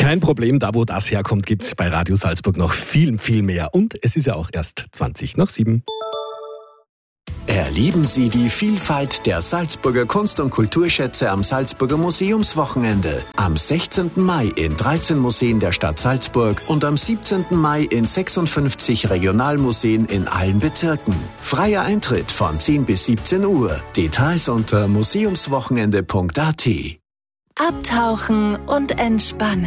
Kein Problem, da wo das herkommt, gibt es bei Radio Salzburg noch viel, viel mehr. Und es ist ja auch erst 7:20. Erleben Sie die Vielfalt der Salzburger Kunst- und Kulturschätze am Salzburger Museumswochenende. Am 16. Mai in 13 Museen der Stadt Salzburg und am 17. Mai in 56 Regionalmuseen in allen Bezirken. Freier Eintritt von 10 bis 17 Uhr. Details unter museumswochenende.at. Abtauchen und entspannen.